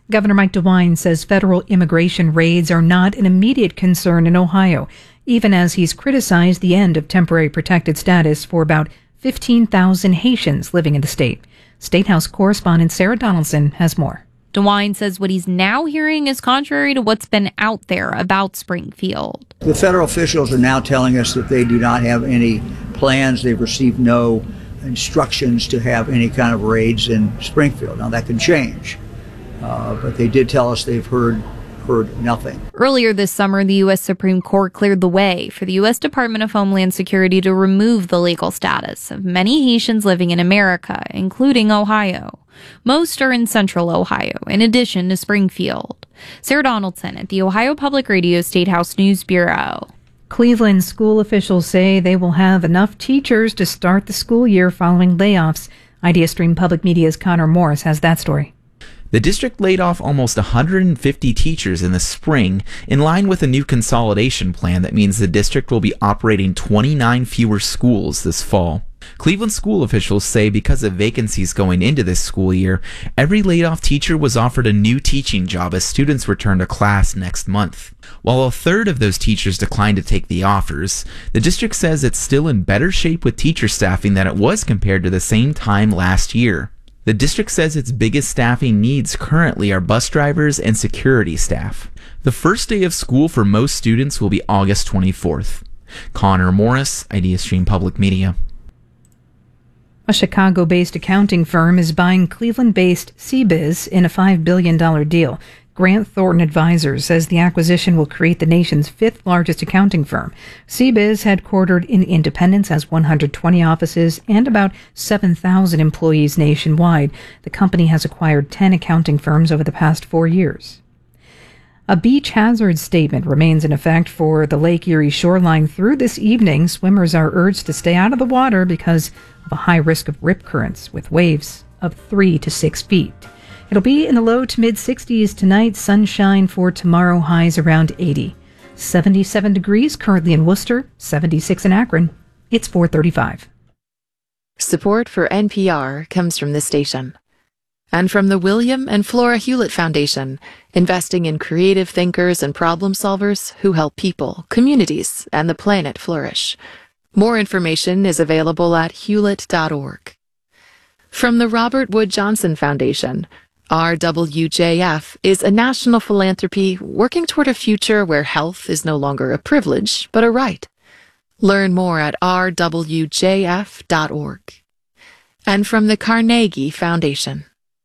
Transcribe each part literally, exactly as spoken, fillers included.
Governor Mike DeWine says federal immigration raids are not an immediate concern in Ohio, even as he's criticized the end of temporary protected status for about fifteen thousand Haitians living in the state. State House correspondent Sarah Donaldson has more. DeWine says what he's now hearing is contrary to what's been out there about Springfield. The federal officials are now telling us that they do not have any plans. They've received no instructions to have any kind of raids in Springfield. Now, that can change, uh, but they did tell us they've heard heard nothing. Earlier this summer, the U S Supreme Court cleared the way for the U S Department of Homeland Security to remove the legal status of many Haitians living in America, including Ohio. Most are in central Ohio, in addition to Springfield. Sarah Donaldson at the Ohio Public Radio State House News Bureau. Cleveland school officials say they will have enough teachers to start the school year following layoffs. IdeaStream Public Media's Connor Morris has that story. The district laid off almost one hundred fifty teachers in the spring, in line with a new consolidation plan that means the district will be operating twenty-nine fewer schools this fall. Cleveland school officials say because of vacancies going into this school year, every laid-off teacher was offered a new teaching job as students return to class next month. While a third of those teachers declined to take the offers, the district says it's still in better shape with teacher staffing than it was compared to the same time last year. The district says its biggest staffing needs currently are bus drivers and security staff. The first day of school for most students will be August twenty-fourth. Connor Morris, IdeaStream Public Media. A Chicago-based accounting firm is buying Cleveland-based C B I Z in a five billion dollars deal. Grant Thornton Advisors says the acquisition will create the nation's fifth largest accounting firm. C B I Z, headquartered in Independence, has one hundred twenty offices and about seven thousand employees nationwide. The company has acquired ten accounting firms over the past four years. A beach hazard statement remains in effect for the Lake Erie shoreline through this evening. Swimmers are urged to stay out of the water because of a high risk of rip currents with waves of three to six feet. It'll be in the low to mid sixties tonight. Sunshine for tomorrow, highs around eighty. seventy-seven degrees currently in Worcester, seventy-six in Akron. It's four thirty-five. Support for N P R comes from this station. And from the William and Flora Hewlett Foundation, investing in creative thinkers and problem solvers who help people, communities, and the planet flourish. More information is available at hewlett dot org. From the Robert Wood Johnson Foundation, R W J F is a national philanthropy working toward a future where health is no longer a privilege, but a right. Learn more at r w j f dot org. And from the Carnegie Foundation.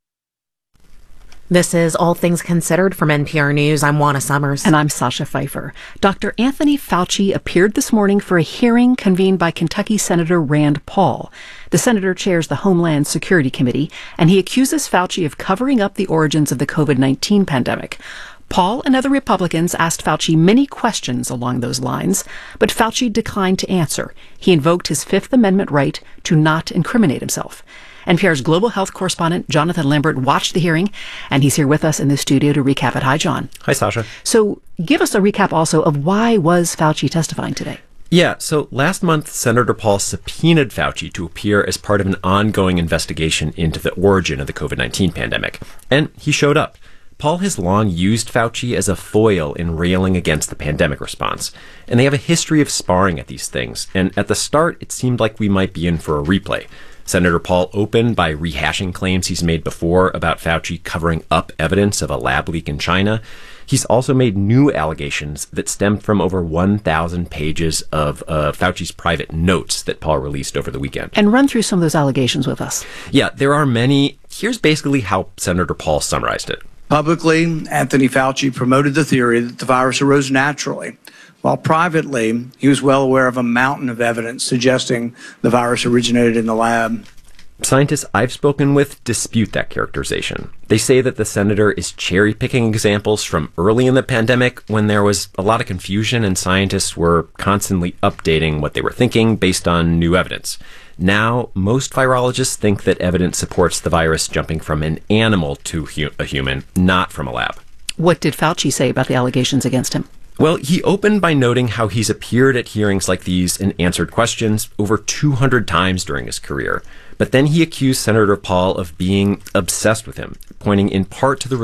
This is All Things Considered from N P R News. I'm Juana Summers. And I'm Sasha Pfeiffer. Doctor Anthony Fauci appeared this morning for a hearing convened by Kentucky Senator Rand Paul. The senator chairs the Homeland Security Committee, and he accuses Fauci of covering up the origins of the covid nineteen pandemic. Paul and other Republicans asked Fauci many questions along those lines, but Fauci declined to answer. He invoked his Fifth Amendment right to not incriminate himself. N P R's global health correspondent Jonathan Lambert watched the hearing, and he's here with us in the studio to recap it. Hi, John. Hi, Sasha. So give us a recap also of why was Fauci testifying today? Yeah, so last month, Senator Paul subpoenaed Fauci to appear as part of an ongoing investigation into the origin of the covid nineteen pandemic, and he showed up. Paul has long used Fauci as a foil in railing against the pandemic response, and they have a history of sparring at these things, and at the start, it seemed like we might be in for a replay. Senator Paul opened by rehashing claims he's made before about Fauci covering up evidence of a lab leak in China. He's also made new allegations that stemmed from over one thousand pages of uh, Fauci's private notes that Paul released over the weekend. And run through some of those allegations with us. Yeah, there are many. Here's basically how Senator Paul summarized it. Publicly, Anthony Fauci promoted the theory that the virus arose naturally, while privately, he was well aware of a mountain of evidence suggesting the virus originated in the lab. Scientists I've spoken with dispute that characterization. They say that the senator is cherry-picking examples from early in the pandemic when there was a lot of confusion and scientists were constantly updating what they were thinking based on new evidence. Now, most virologists think that evidence supports the virus jumping from an animal to hu- a human, not from a lab. What did Fauci say about the allegations against him? Well, he opened by noting how he's appeared at hearings like these and answered questions over two hundred times during his career. But then he accused Senator Paul of being obsessed with him, pointing in part to the